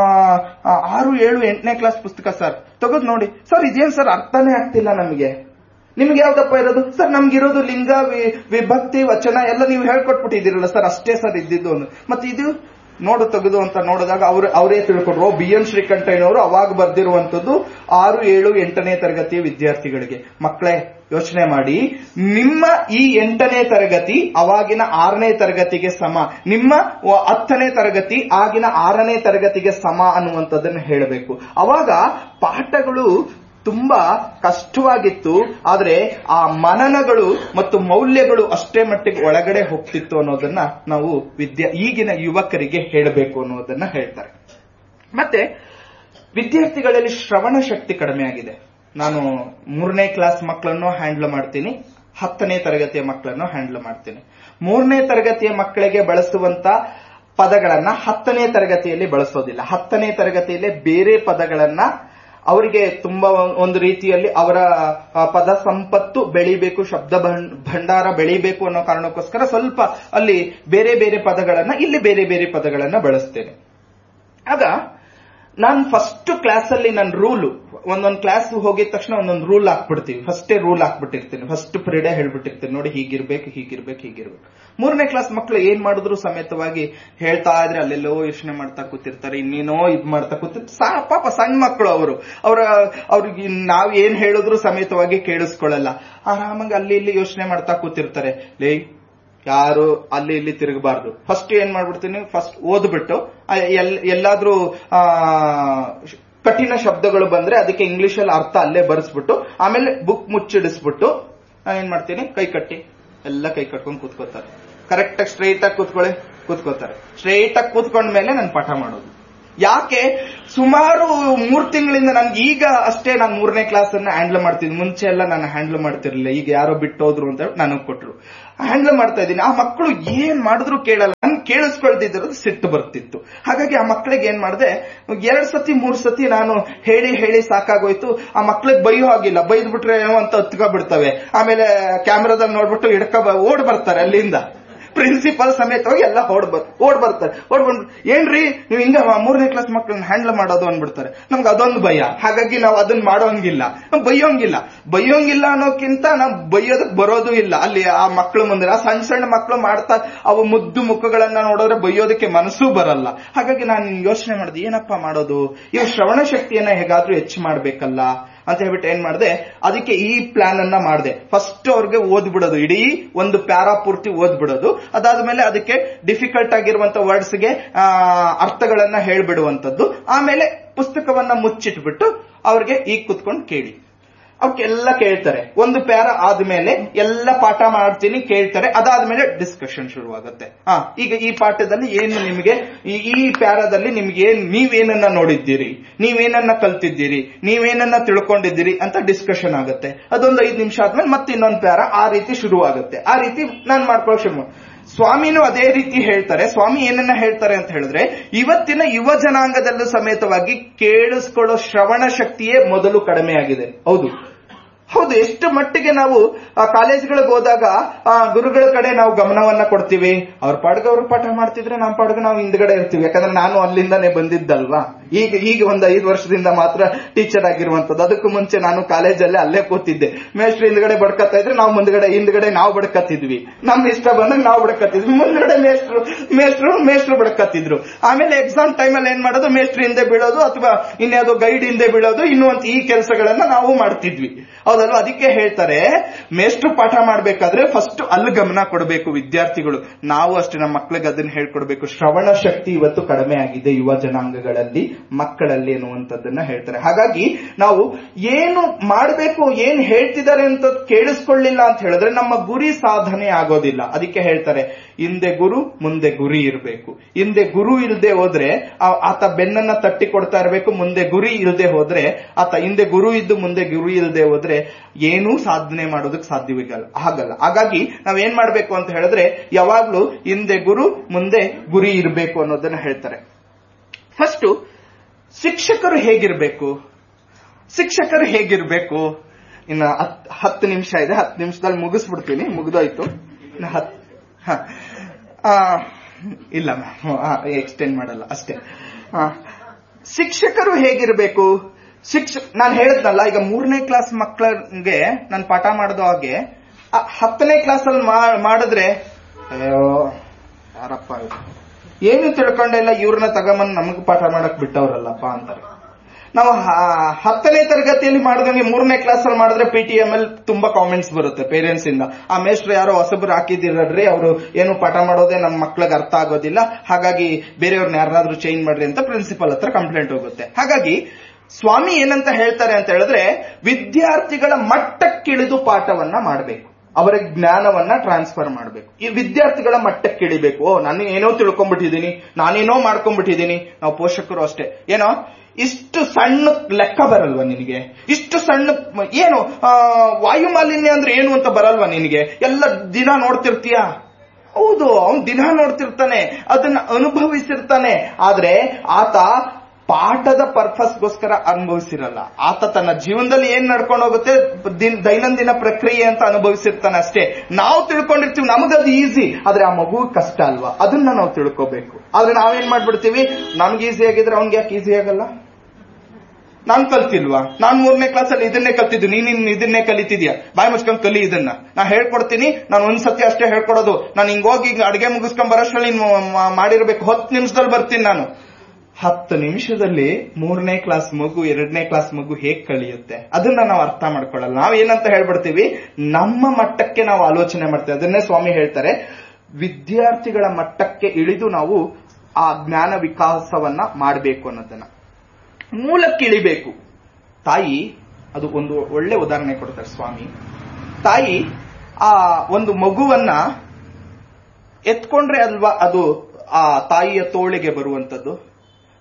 ಆರು ಏಳು ಎಂಟನೇ ಕ್ಲಾಸ್ ಪುಸ್ತಕ ಸರ್, ತಗೋದ್ ನೋಡಿ. ಸರ್ ಇದೇನ್ ಸರ್ ಅರ್ಥನೇ ಆಗ್ತಿಲ್ಲ ನಮಗೆ, ನಿಮ್ಗೆ ಯಾವ್ದಪ್ಪ ಇರೋದು? ಸರ್ ನಮ್ಗಿರೋದು ಲಿಂಗ ವಿಭಕ್ತಿ ವಚನ ಎಲ್ಲ ನೀವು ಹೇಳ್ಕೊಟ್ಬಿಟ್ಟಿದ್ದೀರಲ್ಲ ಸರ್, ಅಷ್ಟೇ ಸರ್ ಇದ್ದಿದ್ದು ಒಂದು. ಮತ್ತೆ ಇದು ನೋಡು ತೆಗೆದು ಅಂತ ನೋಡಿದಾಗ ಅವ್ರು ಅವರೇ ತಿಳ್ಕೊಂಡ್ರು, ಬಿ ಎನ್ ಶ್ರೀಕಂಠಯ್ಯನವರು ಅವಾಗ ಬರ್ದಿರುವಂತದ್ದು ಆರು ಏಳು ಎಂಟನೇ ತರಗತಿಯ ವಿದ್ಯಾರ್ಥಿಗಳಿಗೆ. ಮಕ್ಕಳೇ ಯೋಚನೆ ಮಾಡಿ, ನಿಮ್ಮ ಈ ಎಂಟನೇ ತರಗತಿ ಅವಾಗಿನ ಆರನೇ ತರಗತಿಗೆ ಸಮ, ನಿಮ್ಮ ಹತ್ತನೇ ತರಗತಿ ಆಗಿನ ಆರನೇ ತರಗತಿಗೆ ಸಮ ಅನ್ನುವಂಥದ್ದನ್ನು ಹೇಳಬೇಕು. ಅವಾಗ ಪಾಠಗಳು ತುಂಬಾ ಕಷ್ಟವಾಗಿತ್ತು, ಆದ್ರೆ ಆ ಮನನಗಳು ಮತ್ತು ಮೌಲ್ಯಗಳು ಅಷ್ಟೇ ಮಟ್ಟಿಗೆ ಒಳಗಡೆ ಹೋಗ್ತಿತ್ತು ಅನ್ನೋದನ್ನ ನಾವು ವಿದ್ಯಾ ಈಗಿನ ಯುವಕರಿಗೆ ಹೇಳಬೇಕು ಅನ್ನೋದನ್ನ ಹೇಳ್ತಾರೆ. ಮತ್ತೆ ವಿದ್ಯಾರ್ಥಿಗಳಲ್ಲಿ ಶ್ರವಣ ಶಕ್ತಿ ಕಡಿಮೆ ಆಗಿದೆ. ನಾನು ಮೂರನೇ ಕ್ಲಾಸ್ ಮಕ್ಕಳನ್ನು ಹ್ಯಾಂಡಲ್ ಮಾಡ್ತೀನಿ, ಹತ್ತನೇ ತರಗತಿಯ ಮಕ್ಕಳನ್ನು ಹ್ಯಾಂಡಲ್ ಮಾಡ್ತೀನಿ. ಮೂರನೇ ತರಗತಿಯ ಮಕ್ಕಳಿಗೆ ಬಳಸುವಂತ ಪದಗಳನ್ನ ಹತ್ತನೇ ತರಗತಿಯಲ್ಲಿ ಬಳಸೋದಿಲ್ಲ. ಹತ್ತನೇ ತರಗತಿಯಲ್ಲಿ ಬೇರೆ ಪದಗಳನ್ನ ಅವರಿಗೆ ತುಂಬಾ ಒಂದು ರೀತಿಯಲ್ಲಿ ಅವರ ಪದ ಸಂಪತ್ತು ಬೆಳಿಬೇಕು, ಶಬ್ದ ಭಂಡಾರ ಬೆಳಿಬೇಕು ಅನ್ನೋ ಕಾರಣಕ್ಕೋಸ್ಕರ ಸ್ವಲ್ಪ ಅಲ್ಲಿ ಬೇರೆ ಬೇರೆ ಪದಗಳನ್ನ, ಇಲ್ಲಿ ಬೇರೆ ಬೇರೆ ಪದಗಳನ್ನ ಬಳಸ್ತೇನೆ. ಆಗ ನಾನು ಫಸ್ಟ್ ಕ್ಲಾಸ್ ಅಲ್ಲಿ ನನ್ನ ರೂಲ್, ಒಂದೊಂದು ಕ್ಲಾಸ್ ಹೋಗಿದ ತಕ್ಷಣ ಒಂದೊಂದು ರೂಲ್ ಹಾಕ್ಬಿಡ್ತೀವಿ, ಫಸ್ಟೇ ರೂಲ್ ಹಾಕ್ಬಿಟ್ಟಿರ್ತೀನಿ, ಫಸ್ಟ್ ಪಿರಿಯಡ್ ಹೇಳ್ಬಿಟ್ಟಿರ್ತೀನಿ, ನೋಡಿ ಹೀಗಿರ್ಬೇಕು ಹೀಗಿರ್ಬೇಕು ಹೀಗಿರ್ಬೇಕು. ಮೂರನೇ ಕ್ಲಾಸ್ ಮಕ್ಕಳು ಏನ್ ಮಾಡಿದ್ರು ಸಮೇತವಾಗಿ ಹೇಳ್ತಾ ಇದ್ರೆ ಅಲ್ಲೆಲ್ಲೋ ಯೋಚನೆ ಮಾಡ್ತಾ ಕೂತಿರ್ತಾರೆ, ಇನ್ನೇನೋ ಇದ್ ಮಾಡ್ತಾ ಕೂತಿರ್ತಾರೆ. ಪಾಪ ಸಣ್ಣ ಮಕ್ಕಳು ಅವರು, ಅವರ ಅವ್ರಿಗೆ ನಾವ್ ಏನ್ ಹೇಳಿದ್ರು ಸಮೇತವಾಗಿ ಕೇಳಿಸ್ಕೊಳ್ಳಲ್ಲ, ಆರಾಮಾಗಿ ಅಲ್ಲಿ ಇಲ್ಲಿ ಯೋಚನೆ ಮಾಡ್ತಾ ಕೂತಿರ್ತಾರೆ. ಲೇ ಯಾರು ಅಲ್ಲಿ ಇಲ್ಲಿ ತಿರುಗಬಾರ್ದು. ಫಸ್ಟ್ ಏನ್ ಮಾಡ್ಬಿಡ್ತೀನಿ, ಫಸ್ಟ್ ಓದ್ಬಿಟ್ಟು ಎಲ್ಲಾದ್ರೂ ಆ ಕಠಿಣ ಶಬ್ದಗಳು ಬಂದ್ರೆ ಅದಕ್ಕೆ ಇಂಗ್ಲಿಷ್ ಅಲ್ಲಿ ಅರ್ಥ ಅಲ್ಲೇ ಬರೆಸ್ಬಿಟ್ಟು ಆಮೇಲೆ ಬುಕ್ ಮುಚ್ಚಿಡಿಸ್ಬಿಟ್ಟು ನಾನು ಏನ್ ಮಾಡ್ತೀನಿ, ಕೈ ಕಟ್ಟಿ ಎಲ್ಲ ಕೈ ಕಟ್ಕೊಂಡು ಕೂತ್ಕೋತಾರೆ. ಕರೆಕ್ಟ್ ಆಗಿ ಸ್ಟ್ರೈಟ್ ಆಗಿ ಕೂತ್ಕೊಳ್ಳಿ, ಕೂತ್ಕೋತಾರೆ. ಸ್ಟ್ರೈಟ್ ಆಗಿ ಕೂತ್ಕೊಂಡ್ಮೇಲೆ ನಾನು ಪಾಠ ಮಾಡೋದು. ಯಾಕೆ? ಸುಮಾರು ಮೂರ್ ತಿಂಗಳಿಂದ ನನ್ಗೆ ಈಗ ಅಷ್ಟೇ ನಾನು ಮೂರನೇ ಕ್ಲಾಸ್ ಅನ್ನ ಹ್ಯಾಂಡಲ್ ಮಾಡ್ತಿದ್ದೆ. ಮುಂಚೆ ಎಲ್ಲ ನಾನು ಹ್ಯಾಂಡಲ್ ಮಾಡ್ತಿರ್ಲಿಲ್ಲ. ಈಗ ಯಾರೋ ಬಿಟ್ಟೋದ್ರು ಅಂತ ನನಗ್ ಕೊಟ್ರು, ಹ್ಯಾಂಡಲ್ ಮಾಡ್ತಾ ಇದ್ದೀನಿ. ಆ ಮಕ್ಕಳು ಏನ್ ಮಾಡಿದ್ರು ಕೇಳಲ್ಲ. ನನ್ ಕೇಳಿಸ್ಕೊಳ್ದಿದ್ರದ್ದು ಸಿಟ್ಟು ಬರ್ತಿತ್ತು. ಹಾಗಾಗಿ ಆ ಮಕ್ಕಳಿಗೆ ಏನ್ ಮಾಡಿದೆ, ಎರಡ್ ಸತಿ ಮೂರ್ ಸತಿ ನಾನು ಹೇಳಿ ಹೇಳಿ ಸಾಕಾಗೋಯ್ತು. ಆ ಮಕ್ಳಿಗೆ ಬೈಯೋ ಆಗಿಲ್ಲ. ಬೈದ್ ಬಿಟ್ರೆ ಏನೋ ಅಂತ ಹತ್ಕ ಬಿಡ್ತವೆ. ಆಮೇಲೆ ಕ್ಯಾಮ್ರಾದಲ್ಲಿ ನೋಡ್ಬಿಟ್ಟು ಹಿಡ್ಕ ಓಡ್ ಬರ್ತಾರೆ ಅಲ್ಲಿಂದ. ಪ್ರಿನ್ಸಿಪಲ್ ಸಮೇತವಾಗಿ ಎಲ್ಲ ಓಡ್ ಬರ್ ಓಡ್ ಬರ್ತಾರೆ ಓಡ್ ಬಂದ್ ಏನ್ರಿ ನೀವು ಹಿಂಗ ಮೂರನೇ ಕ್ಲಾಸ್ ಮಕ್ಕಳನ್ನ ಹ್ಯಾಂಡಲ್ ಮಾಡೋದು ಅಂದ್ಬಿಡ್ತಾರೆ. ನಮ್ಗೆ ಅದೊಂದು ಭಯ. ಹಾಗಾಗಿ ನಾವು ಅದನ್ನ ಮಾಡೋಂಗಿಲ್ಲ, ಬೈಯೋಂಗಿಲ್ಲ. ಬೈಯೋಂಗಿಲ್ಲ ಅನ್ನೋಕ್ಕಿಂತ ನಾವು ಬೈಯೋದಕ್ ಬರೋದು ಇಲ್ಲ. ಅಲ್ಲಿ ಆ ಮಕ್ಕಳು ಮುಂದೆ ಆ ಸಣ್ಣ ಸಣ್ಣ ಮಕ್ಕಳು ಮಾಡ್ತಾ ಅವು ಮುದ್ದು ಮುಖಗಳನ್ನ ನೋಡಿದ್ರೆ ಬೈಯೋದಕ್ಕೆ ಮನಸ್ಸೂ ಬರಲ್ಲ. ಹಾಗಾಗಿ ನಾನು ಯೋಚನೆ ಮಾಡಿದೆ, ಏನಪ್ಪಾ ಮಾಡೋದು, ಇವ್ ಶ್ರವಣ ಶಕ್ತಿಯನ್ನ ಹೇಗಾದ್ರೂ ಹೆಚ್ಚು ಮಾಡ್ಬೇಕಲ್ಲ ಅಂತ ಹೇಳ್ಬಿಟ್ಟು ಏನ್ ಮಾಡಿದೆ, ಅದಕ್ಕೆ ಈ ಪ್ಲಾನ್ ಅನ್ನ ಮಾಡಿದೆ. ಫಸ್ಟ್ ಅವ್ರಿಗೆ ಓದ್ಬಿಡೋದು, ಇಡೀ ಒಂದು ಪ್ಯಾರಾ ಪೂರ್ತಿ ಓದ್ಬಿಡೋದು. ಅದಾದ್ಮೇಲೆ ಅದಕ್ಕೆ ಡಿಫಿಕಲ್ಟ್ ಆಗಿರುವಂತ ವರ್ಡ್ಸ್ಗೆ ಅರ್ಥಗಳನ್ನ ಹೇಳ್ಬಿಡುವಂತದ್ದು. ಆಮೇಲೆ ಪುಸ್ತಕವನ್ನ ಮುಚ್ಚಿಟ್ಬಿಟ್ಟು ಅವ್ರಿಗೆ ಈಗ ಕುತ್ಕೊಂಡು ಕೇಳಿ. ಅವಕ್ಕೆಲ್ಲ ಕೇಳ್ತಾರೆ. ಒಂದು ಪ್ಯಾರ ಆದ್ಮೇಲೆ ಎಲ್ಲ ಪಾಠ ಮಾಡ್ತೀನಿ, ಕೇಳ್ತಾರೆ. ಅದಾದ್ಮೇಲೆ ಡಿಸ್ಕಷನ್ ಶುರುವಾಗುತ್ತೆ. ಹಾ, ಈಗ ಈ ಪಾಠದಲ್ಲಿ ಏನು ನಿಮಗೆ, ಈ ಪ್ಯಾರಾದಲ್ಲಿ ನಿಮ್ಗೆ ಏನ್, ನೀವೇನನ್ನ ನೋಡಿದ್ದೀರಿ, ನೀವೇನನ್ನ ಕಲ್ತಿದ್ದೀರಿ, ನೀವೇನನ್ನ ತಿಳ್ಕೊಂಡಿದ್ದೀರಿ ಅಂತ ಡಿಸ್ಕಷನ್ ಆಗುತ್ತೆ. ಅದೊಂದು ಐದು ನಿಮಿಷ ಆದ್ಮೇಲೆ ಮತ್ತೆ ಇನ್ನೊಂದು ಪ್ಯಾರ ಆ ರೀತಿ ಶುರುವಾಗುತ್ತೆ. ಆ ರೀತಿ ನಾನ್ ಮಾಡ್ಕೊಳ್ಳೋ ಶುರು. ಸ್ವಾಮಿನೂ ಅದೇ ರೀತಿ ಹೇಳ್ತಾರೆ. ಸ್ವಾಮಿ ಏನನ್ನ ಹೇಳ್ತಾರೆ ಅಂತ ಹೇಳಿದ್ರೆ, ಇವತ್ತಿನ ಯುವ ಜನಾಂಗದಲ್ಲೂ ಸಮೇತವಾಗಿ ಕೇಳಿಸ್ಕೊಳ್ಳೋ ಶ್ರವಣ ಶಕ್ತಿಯೇ ಮೊದಲು ಕಡಿಮೆ ಆಗಿದೆ. ಹೌದು ಹೌದು ಎಷ್ಟು ಮಟ್ಟಿಗೆ ನಾವು ಕಾಲೇಜ್ಗಳಿಗೆ ಹೋದಾಗ ಆ ಗುರುಗಳ ಕಡೆ ನಾವು ಗಮನವನ್ನ ಕೊಡ್ತೀವಿ. ಅವ್ರ ಪಾಡ್ಗೆ ಅವ್ರ ಪಾಠ ಮಾಡ್ತಿದ್ರೆ ನಮ್ಮ ಪಾಡ್ಗೆ ನಾವು ಹಿಂದ್ಗಡೆ ಇರ್ತೀವಿ. ಯಾಕಂದ್ರೆ ನಾನು ಅಲ್ಲಿಂದಾನೇ ಬಂದಿದ್ದಲ್ವಾ. ಈಗ ಈಗ ಒಂದು ಐದು ವರ್ಷದಿಂದ ಮಾತ್ರ ಟೀಚರ್ ಆಗಿರುವಂತದ್ದು. ಅದಕ್ಕೂ ಮುಂಚೆ ನಾನು ಕಾಲೇಜಲ್ಲೇ ಅಲ್ಲೇ ಕೂತಿದ್ದೆ. ಮೇಷ್ಟ್ರು ಹಿಂದ್ಗಡೆ ಬಡ್ಕತ್ತಾ ಇದ್ರೆ ನಾವು ಮುಂದ್ಗಡೆ ಹಿಂದ್ಗಡೆ ನಾವು ಬಡ್ಕತ್ತಿದ್ವಿ. ನಮ್ ಇಷ್ಟ ಬಂದಾಗ ನಾವು ಬಡ್ಕತ್ತಿದ್ವಿ. ಮುಂದ್ಗಡೆ ಮೇಷ್ಟ್ರು ಮೇಷ್ಟ್ರು ಮೇಷ್ಟ್ರು ಬಡ್ಕತ್ತಿದ್ರು. ಆಮೇಲೆ ಎಕ್ಸಾಮ್ ಟೈಮಲ್ಲಿ ಏನ್ ಮಾಡೋದು, ಮೇಷ್ಟ್ರು ಹಿಂದೆ ಬೀಳೋದು ಅಥವಾ ಇನ್ಯಾವುದೋ ಗೈಡ್ ಹಿಂದೆ ಬೀಳೋದು, ಇನ್ನುವಂತ ಈ ಕೆಲಸಗಳನ್ನ ನಾವು ಮಾಡ್ತಿದ್ವಿ. ಹೌದಲ್ವಾ? ಅದಕ್ಕೆ ಹೇಳ್ತಾರೆ, ಮೇಷ್ಟ್ರು ಪಾಠ ಮಾಡ್ಬೇಕಾದ್ರೆ ಫಸ್ಟ್ ಅಲ್ಲಿ ಗಮನ ಕೊಡಬೇಕು ವಿದ್ಯಾರ್ಥಿಗಳು. ನಾವು ಅಷ್ಟೇ ನಮ್ಮ ಮಕ್ಕಳಿಗೆ ಅದನ್ನ ಹೇಳ್ಕೊಡ್ಬೇಕು. ಶ್ರವಣ ಶಕ್ತಿ ಇವತ್ತು ಕಡಿಮೆ ಆಗಿದೆ ಯುವ ಜನಾಂಗಗಳಲ್ಲಿ, ಮಕ್ಕಳಲ್ಲಿ ಎನ್ನುವಂಥದ್ದನ್ನ ಹೇಳ್ತಾರೆ. ಹಾಗಾಗಿ ನಾವು ಏನು ಮಾಡಬೇಕು, ಏನ್ ಹೇಳ್ತಿದ್ದಾರೆ ಅಂತ ಕೇಳಿಸ್ಕೊಳ್ಳಿಲ್ಲ ಅಂತ ಹೇಳಿದ್ರೆ ನಮ್ಮ ಗುರಿ ಸಾಧನೆ ಆಗೋದಿಲ್ಲ. ಅದಕ್ಕೆ ಹೇಳ್ತಾರೆ, ಹಿಂದೆ ಗುರು ಮುಂದೆ ಗುರಿ ಇರಬೇಕು. ಹಿಂದೆ ಗುರು ಇಲ್ಲದೆ ಹೋದ್ರೆ ಆತ ಬೆನ್ನನ್ನ ತಟ್ಟಿ ಕೊಡ್ತಾ ಇರಬೇಕು. ಮುಂದೆ ಗುರಿ ಇಲ್ಲದೆ ಹೋದ್ರೆ ಆತ, ಹಿಂದೆ ಗುರು ಇದ್ದು ಮುಂದೆ ಗುರಿ ಇಲ್ಲದೆ ಹೋದ್ರೆ ಏನೂ ಸಾಧನೆ ಮಾಡೋದಕ್ಕೆ ಸಾಧ್ಯವಿಲ್ಲ, ಆಗಲ್ಲ. ಹಾಗಾಗಿ ನಾವೇನ್ ಮಾಡ್ಬೇಕು ಅಂತ ಹೇಳಿದ್ರೆ, ಯಾವಾಗ್ಲೂ ಹಿಂದೆ ಗುರು ಮುಂದೆ ಗುರಿ ಇರಬೇಕು ಅನ್ನೋದನ್ನ ಹೇಳ್ತಾರೆ. ಫಸ್ಟ್ ಶಿಕ್ಷಕರು ಹೇಗಿರ್ಬೇಕು, ಶಿಕ್ಷಕರು ಹೇಗಿರ್ಬೇಕು ಇನ್ನು ಹತ್ತು ನಿಮಿಷ ಇದೆ, ಹತ್ತು ನಿಮಿಷದಲ್ಲಿ ಮುಗಿಸ್ಬಿಡ್ತೀನಿ. ಮುಗಿದೋಯ್ತು. ಇನ್ನು ಹತ್ ಇಲ್ಲ ಮ್ಯಾಮ್, ಎಕ್ಸ್ಟೆಂಡ್ ಮಾಡಲ್ಲ ಅಷ್ಟೇ. ಶಿಕ್ಷಕರು ಹೇಗಿರ್ಬೇಕು, ಶಿಕ್ಷಕ ನಾನು ಹೇಳಿದ್ನಲ್ಲ, ಈಗ ಮೂರನೇ ಕ್ಲಾಸ್ ಮಕ್ಕಳಿಗೆ ನಾನು ಪಾಠ ಮಾಡಿದ ಹಾಗೆ ಹತ್ತನೇ ಕ್ಲಾಸ್ ಅಲ್ಲಿ ಮಾಡಿದ್ರೆ, ಅಯ್ಯೋ ಯಾರಪ್ಪ ಏನು ತಿಳ್ಕೊಂಡೆಲ್ಲ, ಇವ್ರನ್ನ ತಗೊಂಬಂದು ನಮಗ್ ಪಾಠ ಮಾಡಕ್ ಬಿಟ್ಟವ್ರಲ್ಲಪ್ಪ ಅಂತಾರೆ. ನಾವು ಹತ್ತನೇ ತರಗತಿಯಲ್ಲಿ ಮಾಡಿದಂಗೆ ಮೂರನೇ ಕ್ಲಾಸ್ ಅಲ್ಲಿ ಮಾಡಿದ್ರೆ ಪಿ ಟಿ ಎಂ ಅಲ್ಲಿ ತುಂಬಾ ಕಾಮೆಂಟ್ಸ್ ಬರುತ್ತೆ ಪೇರೆಂಟ್ಸ್ ಇಂದ. ಆ ಮೇಷ್ಟ್ರು ಯಾರೋ ಹೊಸಬ್ರು ಹಾಕಿದಿರಡ್ರಿ, ಅವರು ಏನು ಪಾಠ ಮಾಡೋದೇ ನಮ್ಮ ಮಕ್ಳಿಗೆ ಅರ್ಥ ಆಗೋದಿಲ್ಲ, ಹಾಗಾಗಿ ಬೇರೆಯವ್ರನ್ನ ಯಾರಾದ್ರೂ ಚೇಂಜ್ ಮಾಡ್ರಿ ಅಂತ ಪ್ರಿನ್ಸಿಪಲ್ ಹತ್ರ ಕಂಪ್ಲೇಂಟ್ ಹೋಗುತ್ತೆ. ಹಾಗಾಗಿ ಸ್ವಾಮಿ ಏನಂತ ಹೇಳ್ತಾರೆ ಅಂತ ಹೇಳಿದ್ರೆ, ವಿದ್ಯಾರ್ಥಿಗಳ ಮಟ್ಟಕ್ಕಿಳಿದು ಪಾಠವನ್ನ ಮಾಡಬೇಕು, ಅವರ ಜ್ಞಾನವನ್ನ ಟ್ರಾನ್ಸ್ಫರ್ ಮಾಡಬೇಕು. ಈ ವಿದ್ಯಾರ್ಥಿಗಳ ಮಟ್ಟಕ್ಕಿಳಿಬೇಕು. ಓ ನಾನು ಏನೋ ತಿಳ್ಕೊಂಡ್ಬಿಟ್ಟಿದ್ದೀನಿ, ನಾನೇನೋ ಮಾಡ್ಕೊಂಡ್ಬಿಟ್ಟಿದ್ದೀನಿ. ನಾವು ಪೋಷಕರು ಅಷ್ಟೇ, ಏನೋ ಇಷ್ಟು ಸಣ್ಣ ಲೆಕ್ಕ ಬರಲ್ವಾ ನಿನಗೆ, ಇಷ್ಟು ಸಣ್ಣ ಏನು ವಾಯು ಮಾಲಿನ್ಯ ಅಂದ್ರೆ ಏನು ಅಂತ ಬರಲ್ವಾ ನಿನಗೆ, ಎಲ್ಲ ದಿನ ನೋಡ್ತಿರ್ತೀಯ. ಹೌದು, ಅವನು ದಿನ ನೋಡ್ತಿರ್ತಾನೆ, ಅದನ್ನ ಅನುಭವಿಸಿರ್ತಾನೆ. ಆದ್ರೆ ಆತ ಪಾಠದ ಪರ್ಪಸ್ಗೋಸ್ಕರ ಅನುಭವಿಸಿರಲ್ಲ. ಆತ ತನ್ನ ಜೀವನದಲ್ಲಿ ಏನ್ ನಡ್ಕೊಂಡು ಹೋಗುತ್ತೆ, ದೈನಂದಿನ ಪ್ರಕ್ರಿಯೆ ಅಂತ ಅನುಭವಿಸಿರ್ತಾನೆ ಅಷ್ಟೇ. ನಾವು ತಿಳ್ಕೊಂಡಿರ್ತೀವಿ, ನಮಗದು ಈಸಿ, ಆದ್ರೆ ಆ ಮಗು ಕಷ್ಟ ಅಲ್ವಾ, ಅದನ್ನ ನಾವು ತಿಳ್ಕೋಬೇಕು. ಆದ್ರೆ ನಾವೇನ್ ಮಾಡ್ಬಿಡ್ತೀವಿ, ನಮ್ಗೆ ಈಸಿ ಆಗಿದ್ರೆ ಅವ್ನ್ಗೆ ಯಾಕೆ ಈಸಿ ಆಗಲ್ಲ? ನಾನ್ ಕಲ್ತಿಲ್ವಾ, ನಾನ್ ಮೂರನೇ ಕ್ಲಾಸಲ್ಲಿ ಇದನ್ನೇ ಕಲ್ತಿದ್ದು, ನೀನ್ ಇದನ್ನೇ ಕಲಿತಿದ್ಯಾ, ಬಾಯಿ ಮುಚ್ಕೊಂಡ್ ಕಲಿ ಇದನ್ನ. ನಾ ಹೇಳ್ಕೊಡ್ತೀನಿ, ನಾನು ಒಂದ್ಸತಿ ಅಷ್ಟೇ ಹೇಳ್ಕೊಡೋದು. ನಾನು ಹಿಂಗೋಗಿ ಅಡಿಗೆ ಮುಗಿಸ್ಕೊಂಡ್ ಬರೋಷ್ಟ್ರಲ್ಲಿ ಮಾಡಿರ್ಬೇಕು, ಹತ್ತು ನಿಮಿಷದಲ್ಲಿ ಬರ್ತೀನಿ ನಾನು. ಹತ್ತು ನಿಮಿಷದಲ್ಲಿ ಮೂರನೇ ಕ್ಲಾಸ್ ಮಗು, ಎರಡನೇ ಕ್ಲಾಸ್ ಮಗು ಹೇಗ್ ಕಲಿಯುತ್ತೆ, ಅದನ್ನ ನಾವು ಅರ್ಥ ಮಾಡ್ಕೊಳ್ಳಲ್ಲ. ನಾವ್ ಏನಂತ ಹೇಳ್ಬಿಡ್ತೀವಿ, ನಮ್ಮ ಮಟ್ಟಕ್ಕೆ ನಾವು ಆಲೋಚನೆ ಮಾಡ್ತೇವೆ. ಅದನ್ನೇ ಸ್ವಾಮಿ ಹೇಳ್ತಾರೆ, ವಿದ್ಯಾರ್ಥಿಗಳ ಮಟ್ಟಕ್ಕೆ ಇಳಿದು ನಾವು ಆ ಜ್ಞಾನ ವಿಕಾಸವನ್ನ ಮಾಡಬೇಕು ಅನ್ನೋದನ್ನ, ಮೂಲಕ್ಕಿಳಿಬೇಕು. ತಾಯಿ, ಅದು ಒಂದು ಒಳ್ಳೆ ಉದಾಹರಣೆ ಕೊಡ್ತಾರೆ ಸ್ವಾಮಿ. ತಾಯಿ ಆ ಒಂದು ಮಗುವನ್ನ ಎತ್ಕೊಂಡ್ರೆ ಅಲ್ವಾ ಅದು ಆ ತಾಯಿಯ ತೋಳಿಗೆ ಬರುವಂತದ್ದು.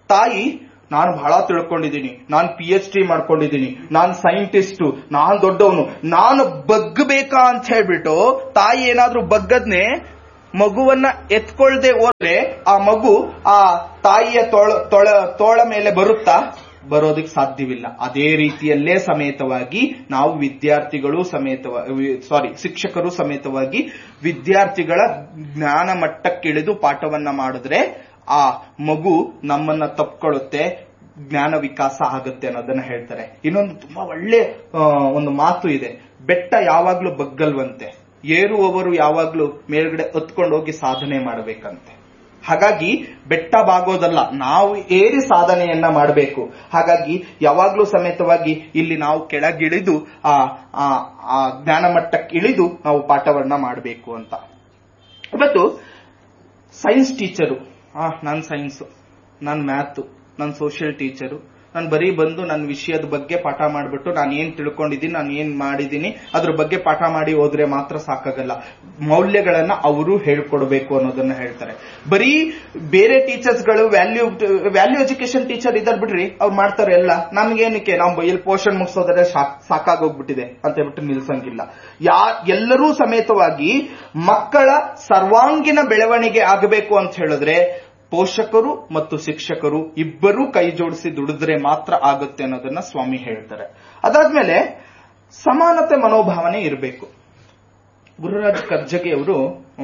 ತಾಯಿ ನಾನು ಬಹಳ ತಿಳ್ಕೊಂಡಿದ್ದೀನಿ, ನಾನು ಪಿ ಎಚ್ ಡಿ ಮಾಡ್ಕೊಂಡಿದ್ದೀನಿ, ನಾನು ಸೈಂಟಿಸ್ಟು, ನಾನ್ ದೊಡ್ಡವನು, ನಾನು ಬಗ್ಗಬೇಕಾ ಅಂತ ಹೇಳ್ಬಿಟ್ಟು ತಾಯಿ ಏನಾದ್ರೂ ಬಗ್ಗದ್ನೆ ಮಗುವನ್ನ ಎತ್ಕೊಳ್ದೆ ಹೋದ್ರೆ ಆ ಮಗು ಆ ತಾಯಿಯ ತೋಳ ತೊಳ ತೋಳ ಮೇಲೆ ಬರುತ್ತಾ? ಬರೋದಕ್ಕೆ ಸಾಧ್ಯವಿಲ್ಲ. ಅದೇ ರೀತಿಯಲ್ಲೇ ಸಮೇತವಾಗಿ ನಾವು ವಿದ್ಯಾರ್ಥಿಗಳು ಸಮೇತವಾಗಿ ಸಾರಿ ಶಿಕ್ಷಕರು ಸಮೇತವಾಗಿ ವಿದ್ಯಾರ್ಥಿಗಳ ಜ್ಞಾನ ಮಟ್ಟಕ್ಕಿಳಿದು ಪಾಠವನ್ನ ಮಾಡಿದ್ರೆ ಆ ಮಗು ನಮ್ಮನ್ನ ತಪ್ಕೊಳ್ಳುತ್ತೆ, ಜ್ಞಾನ ವಿಕಾಸ ಆಗುತ್ತೆ ಅನ್ನೋದನ್ನ ಹೇಳ್ತಾರೆ. ಇನ್ನೊಂದು ತುಂಬಾ ಒಳ್ಳೆ ಒಂದು ಮಾತು ಇದೆ, ಬೆಟ್ಟ ಯಾವಾಗ್ಲೂ ಬಗ್ಗಲ್ವಂತೆ, ಏರುವವರು ಯಾವಾಗ್ಲೂ ಮೇಲ್ಗಡೆ ಹೊತ್ಕೊಂಡು ಹೋಗಿ ಸಾಧನೆ ಮಾಡಬೇಕಂತೆ. ಹಾಗಾಗಿ ಬೆಟ್ಟ ಬಾಗೋದಲ್ಲ, ನಾವು ಏರಿ ಸಾಧನೆಯನ್ನ ಮಾಡಬೇಕು. ಹಾಗಾಗಿ ಯಾವಾಗ್ಲೂ ಸಮೇತವಾಗಿ ಇಲ್ಲಿ ನಾವು ಕೆಳಗಿಳಿದು ಆ ಆ ಜ್ಞಾನ ಮಟ್ಟಕ್ಕೆ ಇಳಿದು ನಾವು ಪಾಠವನ್ನ ಮಾಡಬೇಕು ಅಂತ. ಇವತ್ತು ಸೈನ್ಸ್ ಟೀಚರು, ಆ ನಾನ್ ಸೈನ್ಸ್, ನಾನ್ ಮ್ಯಾಥ್, ನಾನ್ ಸೋಷಿಯಲ್ ಟೀಚರು, ನಾನು ಬರೀ ಬಂದು ನನ್ನ ವಿಷಯದ ಬಗ್ಗೆ ಪಾಠ ಮಾಡಿಬಿಟ್ಟು ನಾನು ಏನ್ ತಿಳ್ಕೊಂಡಿದ್ದೀನಿ, ನಾನು ಏನ್ ಮಾಡಿದ್ದೀನಿ ಅದ್ರ ಬಗ್ಗೆ ಪಾಠ ಮಾಡಿ ಹೋದ್ರೆ ಮಾತ್ರ ಸಾಕಾಗಲ್ಲ. ಮೌಲ್ಯಗಳನ್ನ ಅವರು ಹೇಳ್ಕೊಡ್ಬೇಕು ಅನ್ನೋದನ್ನ ಹೇಳ್ತಾರೆ. ಬರೀ ಬೇರೆ ಟೀಚರ್ಸ್ಗಳು ವ್ಯಾಲ್ಯೂ ವ್ಯಾಲ್ಯೂ ಎಜುಕೇಶನ್ ಟೀಚರ್ ಇದ್ದಾರೆ ಬಿಡ್ರಿ, ಅವ್ರು ಮಾಡ್ತಾರೆ ಎಲ್ಲ, ನಮ್ಗೇನಕ್ಕೆ ನಾವು ಇಲ್ಲಿ ಪೋರ್ಷನ್ ಮುಗಿಸೋದ್ರೆ ಸಾಕಾಗೋಗ್ಬಿಟ್ಟಿದೆ ಅಂತ ಹೇಳ್ಬಿಟ್ಟು ನಿಲ್ಸಂಗಿಲ್ಲ. ಯಾ ಎಲ್ಲರೂ ಸಮೇತವಾಗಿ ಮಕ್ಕಳ ಸರ್ವಾಂಗೀಣ ಬೆಳವಣಿಗೆ ಆಗಬೇಕು ಅಂತ ಹೇಳಿದ್ರೆ ಪೋಷಕರು ಮತ್ತು ಶಿಕ್ಷಕರು ಇಬ್ಬರೂ ಕೈ ಜೋಡಿಸಿ ದುಡಿದ್ರೆ ಮಾತ್ರ ಆಗುತ್ತೆ ಅನ್ನೋದನ್ನ ಸ್ವಾಮಿ ಹೇಳ್ತಾರೆ. ಅದಾದ್ಮೇಲೆ ಸಮಾನತೆ ಮನೋಭಾವನೆ ಇರಬೇಕು. ಗುರುರಾಜ್ ಕರ್ಜಗಿ ಅವರು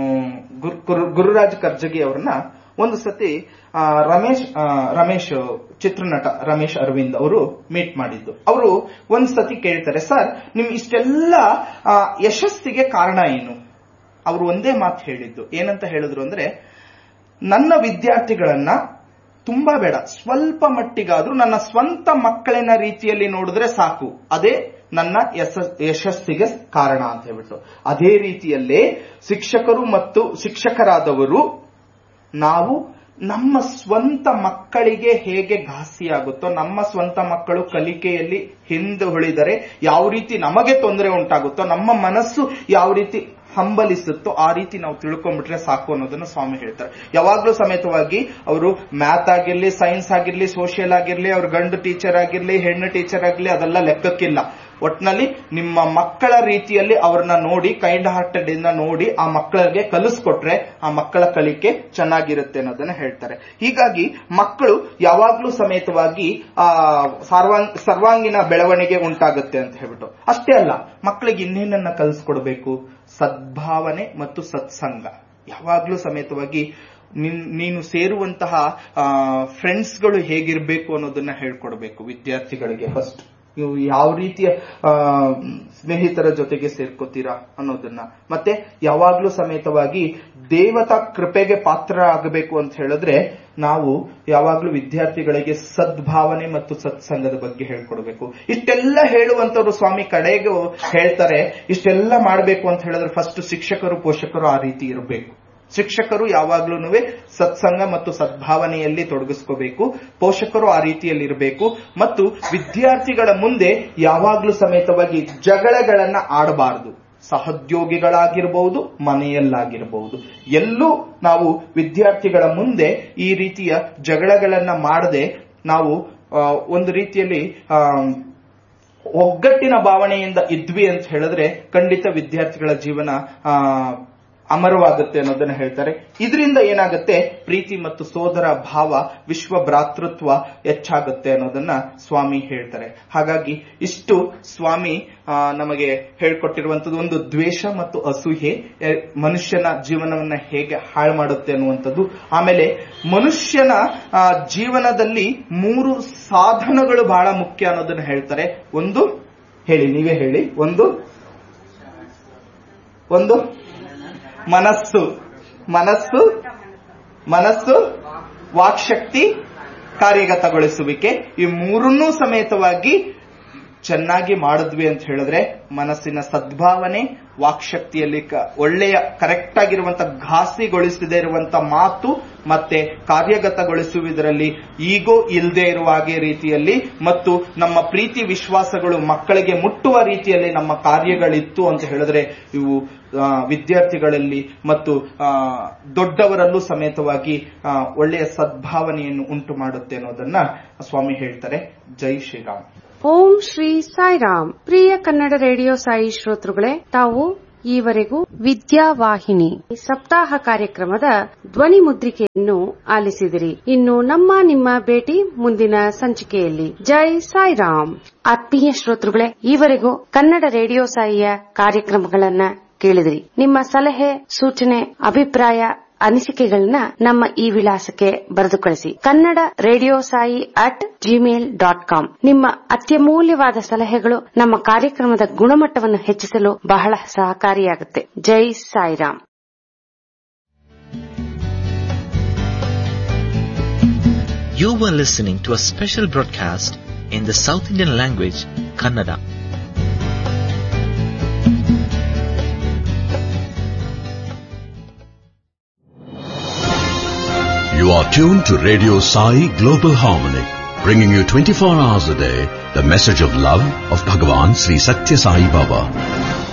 ಗುರುರಾಜ್ ಕರ್ಜಗಿ ಅವರನ್ನ ಒಂದು ಸತಿ ರಮೇಶ್ ರಮೇಶ್ ಚಿತ್ರನಟ ರಮೇಶ್ ಅರವಿಂದ್ ಅವರು ಮೀಟ್ ಮಾಡಿದ್ದು. ಅವರು ಒಂದ್ ಸತಿ ಕೇಳ್ತಾರೆ, ಸರ್ ನಿಮ್ ಇಷ್ಟೆಲ್ಲ ಯಶಸ್ಸಿಗೆ ಕಾರಣ ಏನು? ಅವರು ಒಂದೇ ಮಾತು ಹೇಳಿದ್ದು, ಏನಂತ ಹೇಳಿದ್ರು ಅಂದ್ರೆ, ನನ್ನ ವಿದ್ಯಾರ್ಥಿಗಳನ್ನ ತುಂಬಾ ಬೇಡ, ಸ್ವಲ್ಪ ಮಟ್ಟಿಗಾದ್ರೂ ನನ್ನ ಸ್ವಂತ ಮಕ್ಕಳಿನ ರೀತಿಯಲ್ಲಿ ನೋಡಿದ್ರೆ ಸಾಕು, ಅದೇ ನನ್ನ ಯಶಸ್ಸಿಗೆ ಕಾರಣ ಅಂತ ಹೇಳ್ಬಿಟ್ಟು. ಅದೇ ರೀತಿಯಲ್ಲೇ ಶಿಕ್ಷಕರು ಮತ್ತು ಶಿಕ್ಷಕರಾದವರು ನಾವು ನಮ್ಮ ಸ್ವಂತ ಮಕ್ಕಳಿಗೆ ಹೇಗೆ ಘಾಸಿಯಾಗುತ್ತೋ, ನಮ್ಮ ಸ್ವಂತ ಮಕ್ಕಳು ಕಲಿಕೆಯಲ್ಲಿ ಹಿಂದೆ ಉಳಿದರೆ ಯಾವ ರೀತಿ ನಮಗೆ ತೊಂದರೆ ಉಂಟಾಗುತ್ತೋ, ನಮ್ಮ ಮನಸ್ಸು ಯಾವ ರೀತಿ ಹಂಬಲಿಸುತ್ತೋ ಆ ರೀತಿ ನಾವು ತಿಳ್ಕೊಂಡ್ಬಿಟ್ರೆ ಸಾಕು ಅನ್ನೋದನ್ನ ಸ್ವಾಮಿ ಹೇಳ್ತಾರೆ. ಯಾವಾಗ್ಲೂ ಸಮೇತವಾಗಿ ಅವರು ಮ್ಯಾಥ್ ಆಗಿರ್ಲಿ, ಸೈನ್ಸ್ ಆಗಿರ್ಲಿ, ಸೋಷಿಯಲ್ ಆಗಿರ್ಲಿ, ಅವ್ರ ಗಂಡು ಟೀಚರ್ ಆಗಿರ್ಲಿ, ಹೆಣ್ಣು ಟೀಚರ್ ಆಗಿರ್ಲಿ, ಅದೆಲ್ಲ ಲೆಕ್ಕಕ್ಕಿಲ್ಲ. ಒಟ್ನಲ್ಲಿ ನಿಮ್ಮ ಮಕ್ಕಳ ರೀತಿಯಲ್ಲಿ ಅವ್ರನ್ನ ನೋಡಿ, ಕೈಂಡ್ ಹಾರ್ಟೆಡ್ ಇಂದ ನೋಡಿ ಆ ಮಕ್ಕಳಿಗೆ ಕಲಿಸ್ಕೊಟ್ರೆ ಆ ಮಕ್ಕಳ ಕಲಿಕೆ ಚೆನ್ನಾಗಿರುತ್ತೆ ಅನ್ನೋದನ್ನ ಹೇಳ್ತಾರೆ. ಹೀಗಾಗಿ ಮಕ್ಕಳು ಯಾವಾಗ್ಲೂ ಸಮೇತವಾಗಿ ಆ ಸರ್ವಾಂಗೀಣ ಬೆಳವಣಿಗೆ ಉಂಟಾಗುತ್ತೆ ಅಂತ ಹೇಳ್ಬಿಟ್ಟು. ಅಷ್ಟೇ ಅಲ್ಲ, ಮಕ್ಕಳಿಗೆ ಇನ್ನೇನನ್ನ ಕಲಿಸ್ಕೊಡ್ಬೇಕು? ಸದ್ಭಾವನೆ ಮತ್ತು ಸತ್ಸಂಗ. ಯಾವಾಗ್ಲೂ ಸಮೇತವಾಗಿ ನೀನು ಸೇರುವಂತಹ ಫ್ರೆಂಡ್ಸ್ಗಳು ಹೇಗಿರ್ಬೇಕು ಅನ್ನೋದನ್ನ ಹೇಳ್ಕೊಡ್ಬೇಕು ವಿದ್ಯಾರ್ಥಿಗಳಿಗೆ. ಫಸ್ಟ್ ನೀವು ಯಾವ ರೀತಿಯ ಸ್ನೇಹಿತರ ಜೊತೆಗೆ ಸೇರ್ಕೋತೀರಾ ಅನ್ನೋದನ್ನ, ಮತ್ತೆ ಯಾವಾಗ್ಲೂ ಸಮೇತವಾಗಿ ದೇವತಾ ಕೃಪೆಗೆ ಪಾತ್ರ ಆಗಬೇಕು ಅಂತ ಹೇಳಿದ್ರೆ ನಾವು ಯಾವಾಗ್ಲೂ ವಿದ್ಯಾರ್ಥಿಗಳಿಗೆ ಸದ್ಭಾವನೆ ಮತ್ತು ಸತ್ಸಂಗದ ಬಗ್ಗೆ ಹೇಳ್ಕೊಡ್ಬೇಕು. ಇಷ್ಟೆಲ್ಲ ಹೇಳುವಂತವ್ರು ಸ್ವಾಮಿ ಕಡೆಗೂ ಹೇಳ್ತಾರೆ, ಇಷ್ಟೆಲ್ಲ ಮಾಡಬೇಕು ಅಂತ ಹೇಳಿದ್ರೆ ಫಸ್ಟ್ ಶಿಕ್ಷಕರು ಪೋಷಕರು ಆ ರೀತಿ ಇರಬೇಕು. ಶಿಕ್ಷಕರು ಯಾವಾಗ್ಲೂ ಸತ್ಸಂಗ ಮತ್ತು ಸದ್ಭಾವನೆಯಲ್ಲಿ ತೊಡಗಿಸ್ಕೋಬೇಕು, ಪೋಷಕರು ಆ ರೀತಿಯಲ್ಲಿ ಇರಬೇಕು. ಮತ್ತು ವಿದ್ಯಾರ್ಥಿಗಳ ಮುಂದೆ ಯಾವಾಗ್ಲೂ ಸಮೇತವಾಗಿ ಜಗಳಗಳನ್ನ ಆಡಬಾರದು. ಸಹೋದ್ಯೋಗಿಗಳಾಗಿರಬಹುದು, ಮನೆಯಲ್ಲಾಗಿರಬಹುದು, ಎಲ್ಲೂ ನಾವು ವಿದ್ಯಾರ್ಥಿಗಳ ಮುಂದೆ ಈ ರೀತಿಯ ಜಗಳಗಳನ್ನ ಮಾಡದೆ ನಾವು ಒಂದು ರೀತಿಯಲ್ಲಿ ಒಗ್ಗಟ್ಟಿನ ಭಾವನೆಯಿಂದ ಇದ್ವಿ ಅಂತ ಹೇಳಿದ್ರೆ ಖಂಡಿತ ವಿದ್ಯಾರ್ಥಿಗಳ ಜೀವನ ಆ ಅಮರವಾಗುತ್ತೆ ಅನ್ನೋದನ್ನ ಹೇಳ್ತಾರೆ. ಇದರಿಂದ ಏನಾಗುತ್ತೆ? ಪ್ರೀತಿ ಮತ್ತು ಸೋದರ ಭಾವ, ವಿಶ್ವ ಭ್ರಾತೃತ್ವ ಹೆಚ್ಚಾಗುತ್ತೆ ಅನ್ನೋದನ್ನ ಸ್ವಾಮಿ ಹೇಳ್ತಾರೆ. ಹಾಗಾಗಿ ಇಷ್ಟು ಸ್ವಾಮಿ ನಮಗೆ ಹೇಳ್ಕೊಟ್ಟಿರುವಂತದ್ದು ಒಂದು ದ್ವೇಷ ಮತ್ತು ಅಸೂಯೆ ಮನುಷ್ಯನ ಜೀವನವನ್ನ ಹೇಗೆ ಹಾಳು ಮಾಡುತ್ತೆ ಅನ್ನುವಂಥದ್ದು. ಆಮೇಲೆ ಮನುಷ್ಯನ ಜೀವನದಲ್ಲಿ ಮೂರು ಸಾಧನಗಳು ಬಹಳ ಮುಖ್ಯ ಅನ್ನೋದನ್ನ ಹೇಳ್ತಾರೆ. ಒಂದು ಹೇಳಿ, ನೀವೇ ಹೇಳಿ. ಒಂದು ಒಂದು ಮನಸ್ಸು ಮನಸ್ಸು ಮನಸ್ಸು ವಾಕ್ಶಕ್ತಿ, ಕಾರ್ಯಗತಗೊಳಿಸುವಿಕೆ. ಈ ಮೂರನ್ನೂ ಸಮೇತವಾಗಿ ಚೆನ್ನಾಗಿ ಮಾಡಿದ್ವಿ ಅಂತ ಹೇಳಿದ್ರೆ ಮನಸ್ಸಿನ ಸದ್ಭಾವನೆ, ವಾಕ್ಶಕ್ತಿಯಲ್ಲಿ ಒಳ್ಳೆಯ ಕರೆಕ್ಟ್ ಆಗಿರುವಂತ ಘಾಸಿಗೊಳಿಸದೇ ಇರುವಂತ ಮಾತು ಮತ್ತೆ ಕಾರ್ಯಗತಗೊಳಿಸುವುದರಲ್ಲಿ ಈಗೋ ಇಲ್ಲದೆ ಇರುವ ಹಾಗೆ ರೀತಿಯಲ್ಲಿ ಮತ್ತು ನಮ್ಮ ಪ್ರೀತಿ ವಿಶ್ವಾಸಗಳು ಮಕ್ಕಳಿಗೆ ಮುಟ್ಟುವ ರೀತಿಯಲ್ಲಿ ನಮ್ಮ ಕಾರ್ಯಗಳಿತ್ತು ಅಂತ ಹೇಳಿದ್ರೆ ಇವು ವಿದ್ಯಾರ್ಥಿಗಳಲ್ಲಿ ಮತ್ತು ದೊಡ್ಡವರಲ್ಲೂ ಸಮೇತವಾಗಿ ಒಳ್ಳೆಯ ಸದ್ಭಾವನೆಯನ್ನು ಉಂಟು ಮಾಡುತ್ತೆ ಅನ್ನೋದನ್ನ ಸ್ವಾಮಿ ಹೇಳ್ತಾರೆ. ಜೈ ಶ್ರೀರಾಮ್. ಓಂ ಶ್ರೀ ಸಾಯಿರಾಮ್. ಪ್ರಿಯ ಕನ್ನಡ ರೇಡಿಯೋ ಸಾಯಿ ಶ್ರೋತೃಗಳೇ, ತಾವು ಈವರೆಗೂ ವಿದ್ಯಾವಾಹಿನಿ ಸಪ್ತಾಹ ಕಾರ್ಯಕ್ರಮದ ಧ್ವನಿ ಮುದ್ರಿಕೆಯನ್ನು ಆಲಿಸಿದಿರಿ. ಇನ್ನು ನಮ್ಮ ನಿಮ್ಮ ಭೇಟಿ ಮುಂದಿನ ಸಂಚಿಕೆಯಲ್ಲಿ. ಜೈ ಸಾಯಿರಾಮ್. ಆತ್ಮೀಯ ಶ್ರೋತೃಗಳೇ, ಈವರೆಗೂ ಕನ್ನಡ ರೇಡಿಯೋ ಸಾಯಿಯ ಕಾರ್ಯಕ್ರಮಗಳನ್ನ ಕೇಳಿದಿರಿ. ನಿಮ್ಮ ಸಲಹೆ, ಸೂಚನೆ, ಅಭಿಪ್ರಾಯ, ಅನಿಸಿಕೆಗಳನ್ನ ನಮ್ಮ ಈ ವಿಳಾಸಕ್ಕೆ ಬರೆದು ಕಳಿಸಿ. Kannada radio Sai at Gmail dot com. ನಿಮ್ಮ ಅತ್ಯಮೂಲ್ಯವಾದ ಸಲಹೆಗಳು ನಮ್ಮ ಕಾರ್ಯಕ್ರಮದ ಗುಣಮಟ್ಟವನ್ನು ಹೆಚ್ಚಿಸಲು ಬಹಳ ಸಹಕಾರಿಯಾಗುತ್ತೆ. ಜೈ Sairam. You were listening to a special broadcast in the South Indian language, Kannada. You are tuned to Radio Sai Global Harmony, bringing you twenty-four hours a day the message of love of Bhagavan Sri Satya Sai Baba.